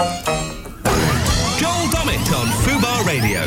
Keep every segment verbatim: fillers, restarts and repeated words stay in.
Joel Dommett on Fubar Radio.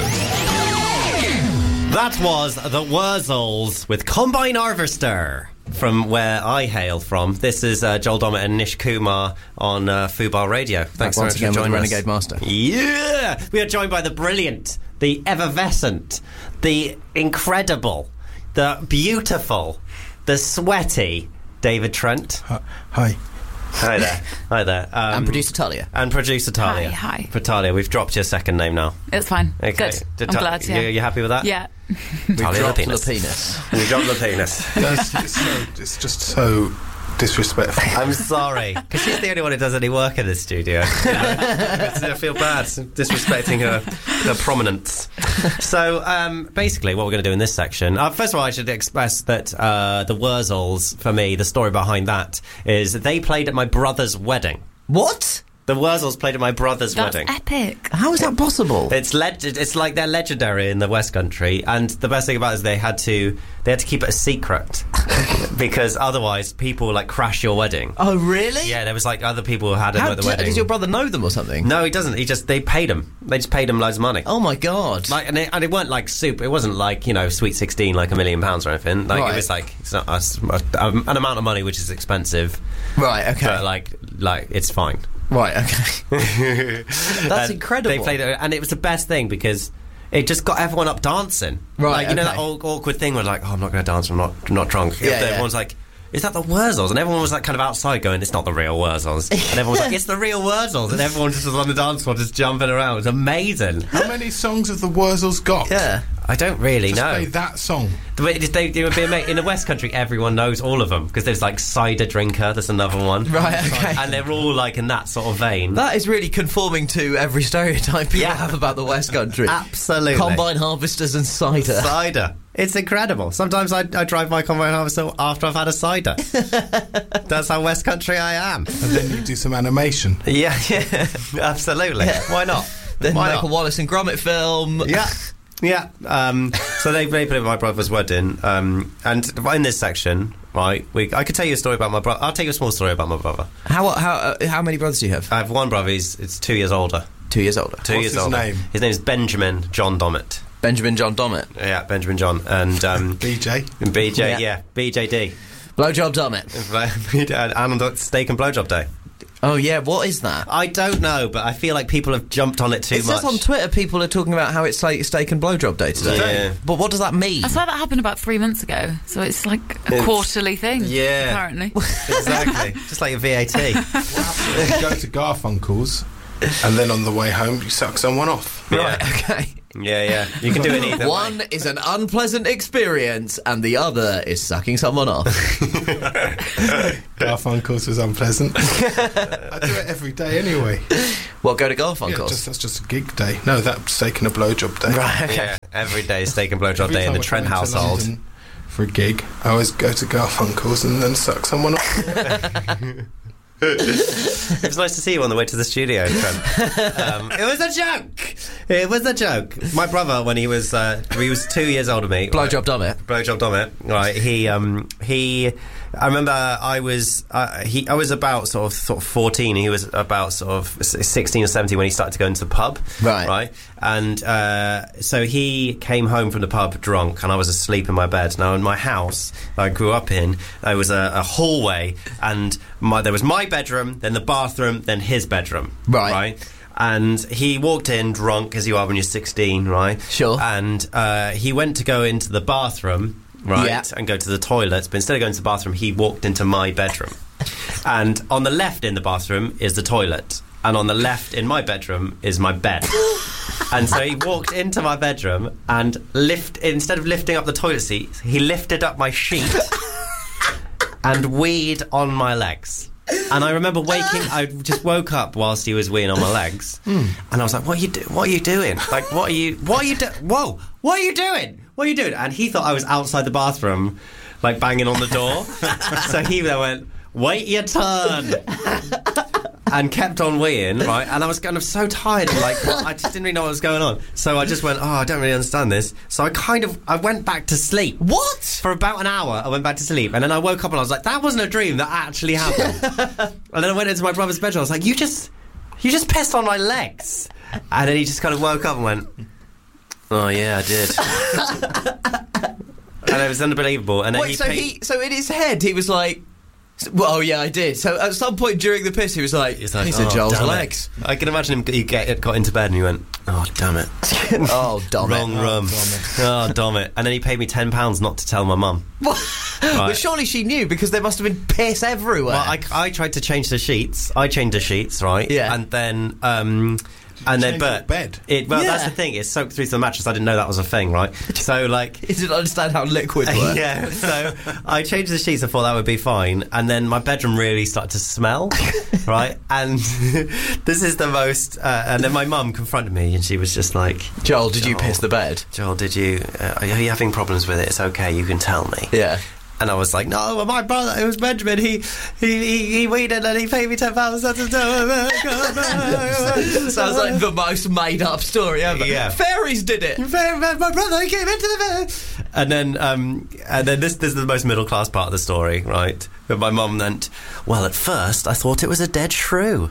That was the Wurzels with Combine Harvester from where I hail from. This is uh, Joel Dommett and Nish Kumar on uh, Fubar Radio. Thanks so much for joining us. Renegade Master. Yeah! We are joined by the brilliant, the effervescent, the incredible, the beautiful, the sweaty David Trent. Uh, hi. Hi there. Hi there. Um, and producer Talia. And producer Talia. Hi, hi. For Talia, we've dropped your second name now. It's fine. Okay. Good. Did I'm Ta- glad, yeah. You, you happy with that? Yeah. We've Talia dropped the the penis. penis. We dropped the penis. That's, it's, so, it's just so disrespectful. I'm sorry, because she's the only one who does any work in this studio. You know? It's- I feel bad disrespecting her, her prominence. So, um, basically, what we're going to do in this section... Uh, first of all, I should express that uh, the Wurzels, for me, the story behind that is that they played at my brother's wedding. What? The Wurzels played at my brother's That's wedding. epic. How is that possible? It's leg- It's like they're legendary in the West Country, and the best thing about it is they had to they had to keep it a secret because otherwise people like crash your wedding. Oh, really? Yeah, there was like other people who had him How at the d- wedding. Does your brother know them or something? No, he doesn't. He just they paid him. They just paid him loads of money. Oh my god! Like, and it, and it weren't like super. It wasn't like, you know, Sweet Sixteen, like a million pounds or anything. Like Right. it was like it's not a, a, an amount of money which is expensive, Right. Okay. but like like it's fine. Right. Okay. That's And incredible. They played it, and it was the best thing because it just got everyone up dancing. Right, Like, you know okay. that old, awkward thing where like, oh, I'm not going to dance. I'm not I'm not drunk. Yeah, yeah. Everyone's like, is that the Wurzels? And everyone was like kind of outside going, it's not the real Wurzels. And everyone was like, it's the real Wurzels. And everyone just was on the dance floor just jumping around. It was amazing. How many songs have the Wurzels got? Yeah. I don't really Just know. play that song. The way- They, they would be ama- in the West Country, everyone knows all of them because there's like Cider Drinker, there's another one. Right. Okay. And they're all like in that sort of vein. That is really conforming to every stereotype people Yeah. have about the West Country. Absolutely. Combine harvesters and cider. Cider. It's incredible. Sometimes I, I drive my combine harvester after I've had a cider. That's how West Country I am. And then you do some animation. Yeah, yeah, absolutely. Yeah. Why not? Then Why make not? a Wallace and Gromit film. Yeah. Yeah, um, so they, they played at my brother's wedding, um, and in this section, right, we, I could tell you a story about my brother. I'll tell you a small story about my brother. How how uh, how many brothers do you have? I have one brother, he's it's two years older. Two years older. Two What's years his older. name? His name is Benjamin John Dommett. Benjamin John Dommett. Yeah, Benjamin John. And um, B J. B J, Yeah. yeah, B J D. Blowjob Dommett. And on Steak and Blowjob Day. Oh yeah, what is that? I don't know, but I feel like people have jumped on it too It much. says on Twitter people are talking about how it's like steak and blowjob day today. Yeah. But what does that mean? I swear that happened about three months ago, so it's like a It's- quarterly thing. Yeah. Apparently. Exactly. Just like your V A T. You go to Garfunkel's, and then on the way home, you suck someone off. Right, okay. Yeah, yeah. You can do it either One way. is an unpleasant experience and the other is sucking someone off. Garfunkel's was unpleasant. I do it every day anyway. What, go to Yeah, Garfunkel's? just, that's just a gig day. No, that's taking a blowjob day. Right, okay. Yeah, every day is Steak and Blowjob Every Day in time the I Trent come into household. London for a gig, I always go to Garfunkel's and then suck someone off. It was nice to see you on the way to the studio, Trent. Um, it was a joke. It was a joke. My brother, when he was uh, he was two years older than me. Blowjob Dommett. Blowjob Dommett. Right. He um he. I remember I was uh, he I was about sort of sort of fourteen. He was about sort of sixteen or seventeen when he started to go into the pub. Right. Right. And uh, so he came home from the pub drunk, and I was asleep in my bed. Now in my house that I grew up in, there was a, a hallway, and my, there was my bedroom, then the bathroom, then his bedroom. Right. Right. And he walked in drunk, as you are when you're sixteen, right? Sure. And uh, he went to go into the bathroom, right, Yeah. and go to the toilet. But instead of going to the bathroom, he walked into my bedroom. And on the left in the bathroom is the toilet, and on the left in my bedroom is my bed. And so he walked into my bedroom and lift instead of lifting up the toilet seat, he lifted up my sheet and weed on my legs. And I remember waking. I just woke up whilst he was weeing on my legs, and I was like, "What are you do? What are you doing? Like, what are you? What are you do? Whoa! What are you doing? What are you doing?" And he thought I was outside the bathroom, like banging on the door. So he then went, "Wait your turn," and kept on weeing, right? And I was kind of so tired, and like I just didn't really know what was going on. So I just went, "Oh, I don't really understand this." So I kind of I went back to sleep. What? For about an hour, I went back to sleep, and then I woke up and I was like, "That wasn't a dream. That actually happened." And then I went into my brother's bedroom. I was like, "You just, you just pissed on my legs. And then he just kind of woke up and went, oh, yeah, I did. And it was unbelievable. And then Wait, he so paid- he, so in his head, he was like, well, oh, yeah, I did. So at some point during the piss, he was like, He's like, these are "Oh, Joel's damn it." legs. I can imagine him. He get, got into bed and he went, "Oh damn it, Oh, damn wrong it. room, oh damn it." And then he paid me ten pounds not to tell my mum. But surely she knew, because there must have been piss everywhere. Well, I, I tried to change the sheets. I changed the sheets, right? Yeah. And then, um, and then, change but your bed? It, well, Yeah. that's the thing. It soaked through to the mattress. I didn't know that was a thing, right? So like. He didn't understand how liquid worked. Yeah, so I changed the sheets. I thought that would be fine, and then my bedroom really started to smell, right? And this is the most. Uh, and then my mum confronted me, and she was just like, Joel, did you Joel. piss the bed? "Joel, did you? Uh, are you having problems with it? It's okay. You can tell me." Yeah. And I was like, "No, well, my brother, it was Benjamin. He he he, he weeded and he paid me ten pounds." Sounds like the most made-up story ever. Yeah. Fairies did it. My brother he came into the bed, and then um, and then this, this is the most middle class part of the story, right? But my mum went, "Well, at first I thought it was a dead shrew."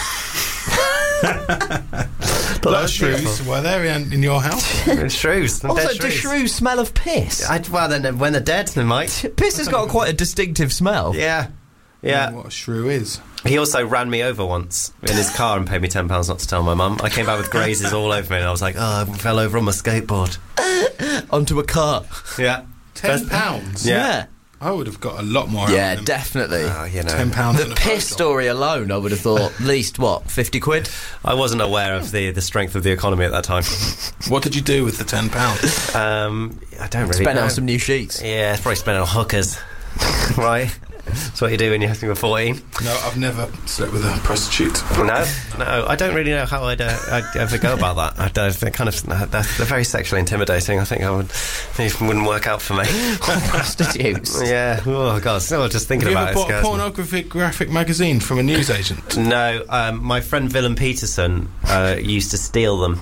A lot of shrews were there in, in your house? Shrews. Also, dead do shrews. shrews smell of piss? I, well, then when they're dead, they might. Piss has got quite a distinctive smell. Yeah, I yeah. don't know what a shrew is. He also ran me over once in his car and paid me ten pounds not to tell my mum. I came back with grazes all over me, and I was like, "Oh, I fell over on my skateboard." Onto a car. Yeah, Ten pounds? Yeah. I would have got a lot more Yeah, out of them. definitely. Oh, you know, Ten pounds The on a piss photo. story alone, I would have thought, at least, what, fifty quid? I wasn't aware of the, the strength of the economy at that time. What did you do with the ten pounds? Um, I don't really Spent know. on some new sheets. Yeah, it's probably spent on hookers, right? That's what you do when you're you're fourteen. No, I've never slept with a prostitute. No, no, I don't really know how I'd, uh, I'd ever go about that. I don't think kind of they're, they're very sexually intimidating. I think I would it wouldn't work out for me. Prostitutes. Yeah. Oh god, still just thinking Have you about ever it. bought a scares me. pornographic graphic magazine from a newsagent? No, um, my friend Willem Peterson uh, used to steal them.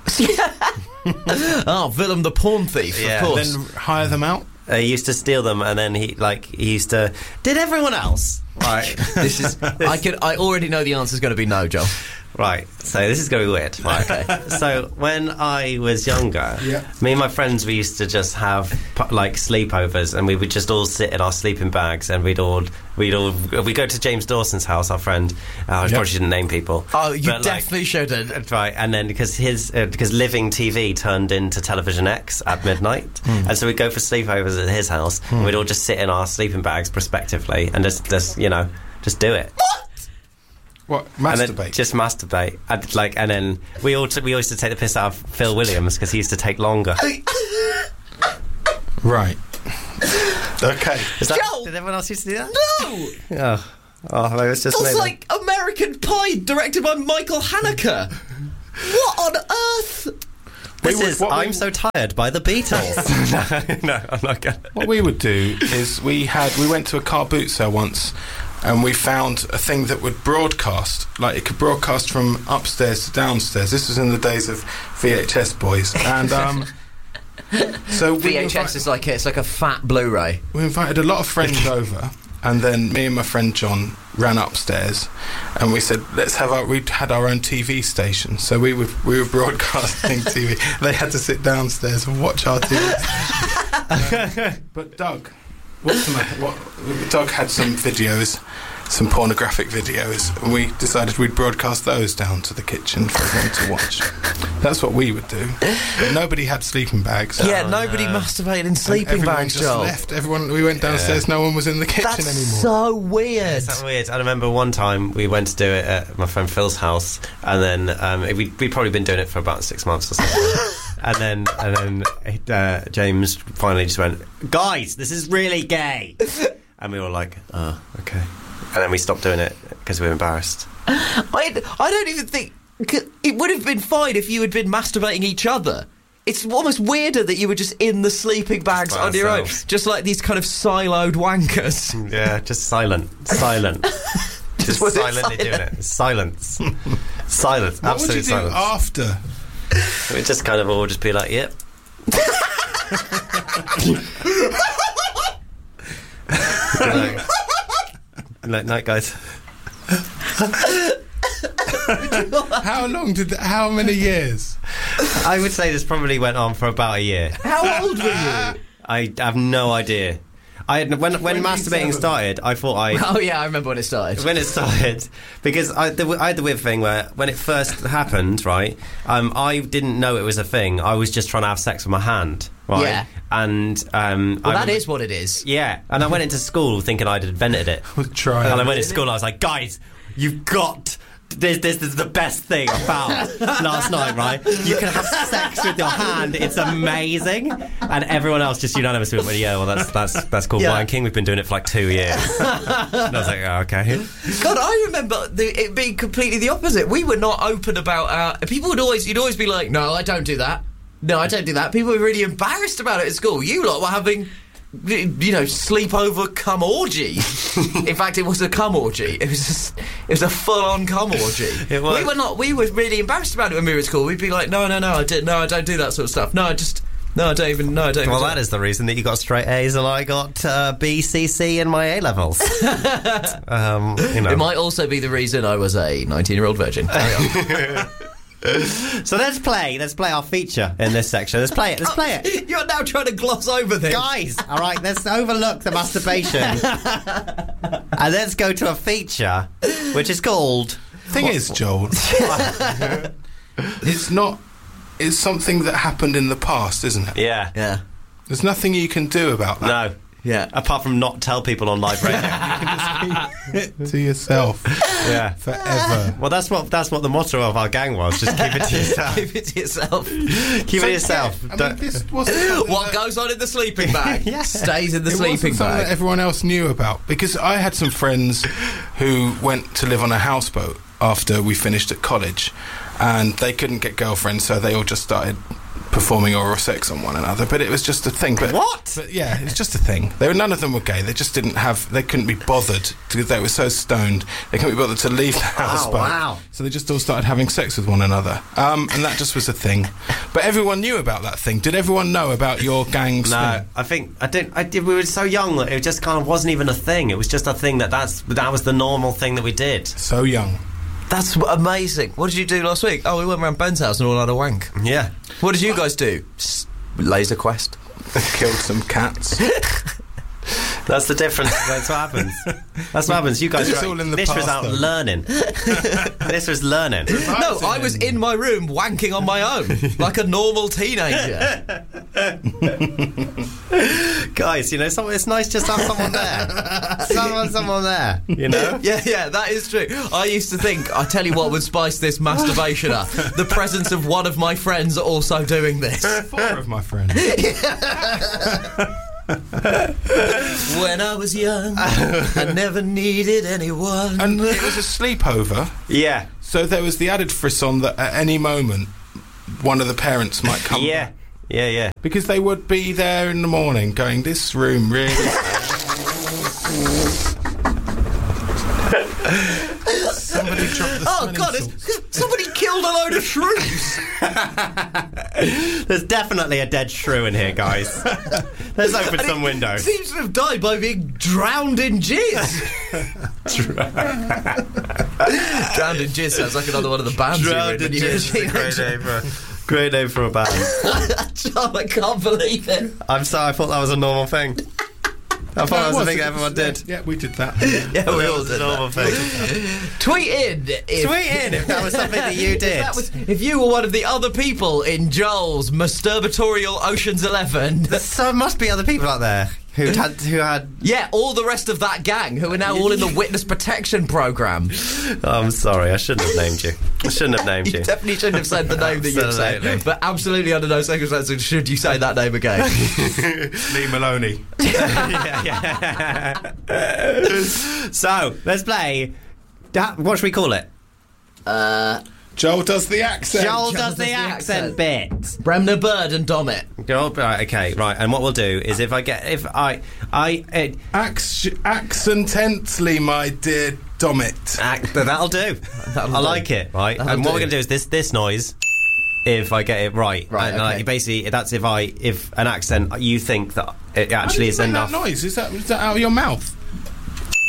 Oh, Willem the porn thief, Yeah. of course. Then hire them out? Uh, he used to steal them, and then he like he used to. Did everyone else? Right. This is. I can. I already know the answer's going to be no, Joel. Right, so this is going to be weird. Right. Okay. So when I was younger, Yeah. me and my friends, we used to just have pu- like sleepovers, and we would just all sit in our sleeping bags, and we'd all we'd all we go to James Dawson's house, our friend. Uh, I Yep. probably shouldn't name people. Oh, you but, like, definitely shouldn't. Right, and then because his uh, because Living T V turned into Television X at midnight, and so we'd go for sleepovers at his house, and we'd all just sit in our sleeping bags prospectively, and just just you know just do it. What? And then Masturbate? just masturbate, and like, and then we all t- we always used to take the piss out of Phil Williams because he used to take longer. Right. Okay. Is that, Joel! did everyone else used to do that? No! Oh, oh, no, it's just That's me. like American Pie, directed by Michael Haneke. What on earth? This We would- is what we- I'm so tired by the Beatles. no, no, I'm not gonna. What we would do is we had we went to a car boot sale once, and we found a thing that would broadcast, like it could broadcast from upstairs to downstairs. This was in the days of V H S boys, and um, so we, V H S invi- is like it's like a fat Blu-ray. we invited a lot of friends over, and then me and my friend John ran upstairs, and we said, let's have our. We had our own T V station, so we would we were broadcasting T V. They had to sit downstairs and watch our T V. Uh, but Doug, what's the matter? What, Doug had some videos, some pornographic videos, and we decided we'd broadcast those down to the kitchen for them to watch. That's what we would do. But nobody had sleeping bags. Yeah, nobody masturbated in sleeping Everyone bags, just Joel. left. Everyone. We went downstairs. No one was in the kitchen That's anymore. so weird. Is that weird? I remember one time we went to do it at my friend Phil's house, and then um, we we'd probably been doing it for about six months or something. and then and then uh, James finally just went, "Guys, this is really gay," and we were like, "Oh, okay." And then we stopped doing it because we were embarrassed. I, I don't even think... It would have been fine if you had been masturbating each other. It's almost weirder that you were just in the sleeping bags by on your own. ourselves. Just like these kind of siloed wankers. Yeah, just silent, silent, just was it silently doing it. Silence, silence, What would absolute you do silence. after? We'd just kind of all just be like, "Yep." Like, like, night, guys. How long did? Th- how many years? I would say this probably went on for about a year. How old were you? I have no idea. I had, when when masturbating started, I thought I Oh yeah, I remember when it started. when it started because I, the, I had the weird thing where when it first happened, right? Um, I didn't know it was a thing. I was just trying to have sex with my hand, right? Yeah. And um, Well, I that remember- is what it is. yeah. And I went into school thinking I'd invented it. Try. And I went to school. I was like, guys, you've got. This, this, this is the best thing I found last night, right? You can have sex with your hand. It's amazing. And everyone else just unanimously went, yeah, well, that's that's that's called Yeah. wanking. We've been doing it for like two years. And I was like, oh, okay. God, I remember the, it being completely the opposite. We were not open about our... People would always... You'd always be like, no, I don't do that. No, I don't do that. People were really embarrassed about it at school. You lot were having... You know, sleepover cum orgy. In fact, it was a cum orgy. It was just, it was a full-on cum orgy. It was. We were not. We were really embarrassed about it when we were at school. We'd be like, no, no, no, I did, no, I don't do that sort of stuff. No, I just, no, I don't even, no, I don't. Well, even that is the reason that you got straight A's and I got uh, B, C, C in my A levels. um, you know. It might also be the reason I was a nineteen-year-old virgin. Carry on. So let's play. Let's play our feature in this section. Let's play it. Let's play it. You're now trying to gloss over things. Guys, all right, let's overlook the masturbation and let's go to a feature which is called... Thing is, Joel, it's not. It's something that happened in the past, isn't it? Yeah. Yeah. There's nothing you can do about that. No. Yeah. Apart from not tell people on live radio. To yourself Yeah. forever. Well, that's what that's what the motto of our gang was. Just keep it to yourself. Keep it to yourself. Keep it to yourself. I mean, Don't- this wasn't something What that- goes on in the sleeping bag Yeah. stays in the it sleeping wasn't something that bag. everyone else knew about, because I had some friends who went to live on a houseboat after we finished at college, and they couldn't get girlfriends, so they all just started performing oral sex on one another. But it was just a thing. But What? But yeah, it's just a thing. They were, none of them were gay. They just didn't have. They couldn't be bothered because they were so stoned. They couldn't be bothered to leave the houseboat. wow. So they just all started having sex with one another, um, and that just was a thing. But everyone knew about that thing. Did everyone know about your gang's No, thing? I think I didn't. I did. We were so young that it just kind of wasn't even a thing. It was just a thing that that's that was the normal thing that we did. So young. That's amazing. What did you do last week? Oh, we went around Ben's house and all had a wank. Yeah. What did you guys do? S- Laser Quest. Killed some cats. That's the difference. That's what happens. That's what happens. You guys It's are all in the this was past, out though. learning. This was learning. No, I was in my room wanking on my own, like a normal teenager. Guys, you know, some, it's nice just to have someone there. Someone, someone there. You know. Yeah, yeah, that is true. I used to think, I tell you what would spice this masturbation up. The presence of one of my friends also doing this. Four of my friends. When I was young, I never needed anyone. And it was a sleepover, Yeah. so there was the added frisson that at any moment one of the parents might come. Yeah. Yeah. Yeah. Because they would be there in the morning going, this room really... Somebody dropped the Oh smelling God! salts. It's, somebody killed a load of shrews. There's definitely a dead shrew in here, guys. Let's open some windows. Seems to have died by being drowned in jizz. Drowned in jizz sounds like another one of the bands you were in when you were a teenager. for great name for a band. John, I can't believe it. I'm sorry. I thought that was a normal thing. I thought that was a thing that everyone did. Yeah, we did that. Yeah, we That all was a did. normal that. thing. Tweet in. If, Tweet in if that was something that you if did. that was- if you were one of the other people in Joel's masturbatorial Ocean's Eleven. So must be other people out there who had who had. Yeah, all the rest of that gang who are now all in the witness protection program. Oh, I'm sorry. I shouldn't have named you. I shouldn't have named You you. definitely shouldn't have said the name that you've said. Absolutely. But absolutely under no circumstances should you say that name again. Lee Maloney. yeah, yeah. So let's play. Da- What should we call it? Joel does the accent. Joel Joel does the accent bit. Bremner Bird and Domit. Joel, right, okay, right. And what we'll do is if I get if I I it, Acc- accentently, my dear Domit. act, that'll do. That'll I do. like it. Right. That'll and what do. we're gonna do is this this noise. If I get it right, Right, and, like, okay. basically that's if I if an accent you think that it How actually did is you make enough. that noise? Is that, is that out of your mouth?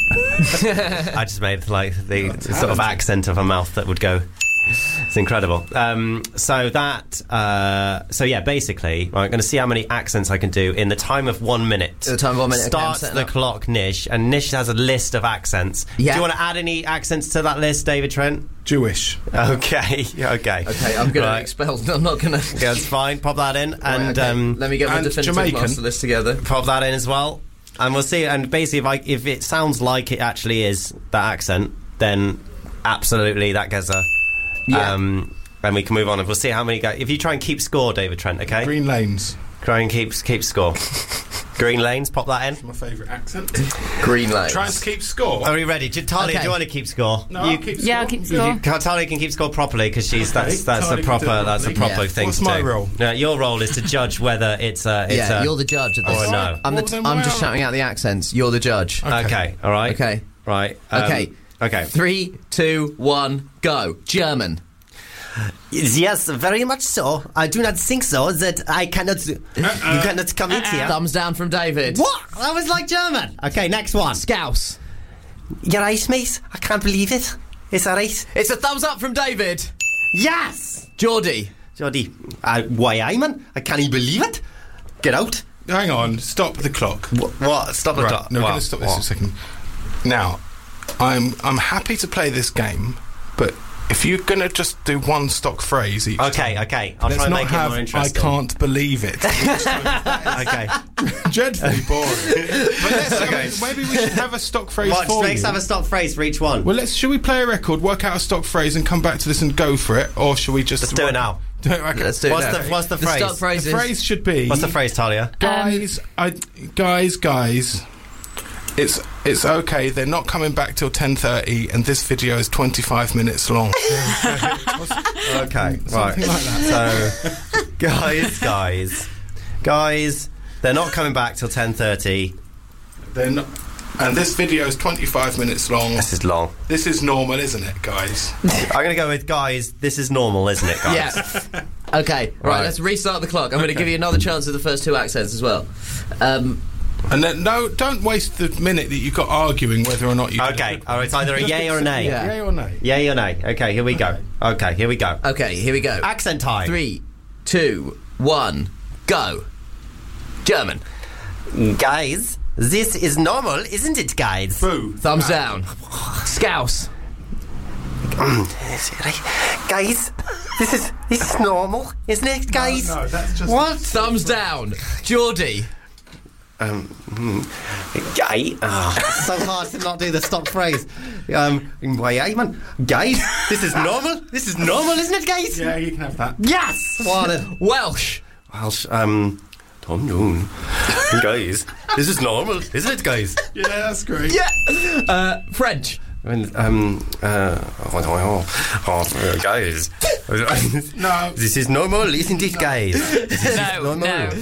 I just made like the Oh, sort of accent of a mouth that would go. It's incredible. Um, so that, uh, so yeah, basically, right, I'm going to see how many accents I can do in the time of one minute. In the time of one minute, okay, I'm Starts setting the up. clock, Nish, and Nish has a list of accents. Yeah. Do you want to add any accents to that list, David Trent? Jewish. Okay, okay. Okay, I'm going Right. to expel. I'm not going to. Yeah, that's fine. Pop that in, and okay. um, Let me get my and definitive Jamaican. master list together. pop that in as well, and we'll see. And basically, if I, if it sounds like it actually is that accent, then absolutely that gets a. Yeah. Um, and we can move on, and we'll see how many go. If you try and keep score, David Trent, okay? Green Lanes. Try and keep keep score. Green Lanes, pop that in. My favourite accent. Green Lane. Trying to keep score. Are we ready? Do, Talia, Okay. do you want to keep score? No, I'll you, keep Yeah, I'll score. keep score. you, Talia can keep score properly because she's Okay, that's that's Talia a can do proper it that's a properly. proper Yeah. thing What's to my do. role? No, your role is to judge whether it's a it's yeah, a, you're the judge of this. or no. I'm, Well, the then I'm why just are- shouting out the accents. You're the judge. Okay. Okay, all right. Okay. Right. um, Okay. Okay. Three, two, one, go. German. Yes, very much so. I do not think so. That I cannot. You cannot come in here. Thumbs down from David. What? That was like German. Okay, next one. Scouse. You're right, mate. I can't believe it. Is that right? It's a thumbs up from David. Yes. Geordie. Jody, uh, why I man? I can't even believe it. Get out. Hang on. Stop the clock. What? what? Stop the Right, clock. no, we're What? going to stop this What? a second. Now, I'm I'm happy to play this game, but if you're going to just do one stock phrase each Okay, time, okay. I'll let's try and not make have it more I interesting. can't believe it. Okay. Dreadfully boring. But let's, I Okay. mean, maybe we should have a stock phrase What? for Let's you. have a stop phrase for each one. Well, let's. Should we play a record, work out a stock phrase, and come back to this and go for it, or should we just Let's do it now. Do it, okay. Let's do What's it now. the What's the, The phrase? stock phrase The is... phrase should be. What's the phrase, Talia? Guys, I, guys, guys. It's it's okay. They're not coming back till ten thirty, and this video is twenty-five minutes long. Okay, right. Something like that. So, guys, guys, guys, they're not coming back till ten thirty. They're not, and this video is twenty-five minutes long. This is long. This is normal, isn't it, guys? I'm going to go with guys. This is normal, isn't it, guys? Yeah. Okay, right, Right. let's restart the clock. I'm going to Okay. give you another chance at the first two accents as well. Um, And then no, don't waste the minute that you got arguing whether or not you. did a Okay, good all right, it's either a Just yay or a pick- nay. Yeah. Yay or nay? Yay or nay? Okay, here we go. Okay, here we go. okay, here we go. Accent time. Three, two, one, go. German. Guys, this is normal, isn't it, guys? Boo. Thumbs down. Scouse. Guys, this is this is normal, isn't it, guys? No, that's just. What? Thumbs down. Geordie. Um, mm, guy. Oh, so hard to not do the stop phrase. Um, why, aye, man. Guys, this is normal. This is normal, isn't it, guys? Yeah, you can have that. Yes. What? A, Welsh. Welsh. Um, Tom Noon. Guys, this is normal, isn't it, guys? Yeah, that's great. Yeah. Uh, French. And, um, uh, oh, oh, oh, guys. No. This is normal, isn't it, guys? This is No, normal. no.